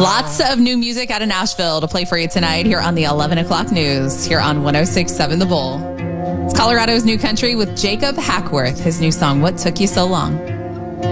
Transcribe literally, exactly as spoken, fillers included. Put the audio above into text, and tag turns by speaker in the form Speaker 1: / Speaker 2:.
Speaker 1: Lots of new music out of Nashville to play for you tonight here on the eleven o'clock news here on one oh six point seven The Bull. It's Colorado's new country with Jacob Hackworth. His new song, What Took You So Long?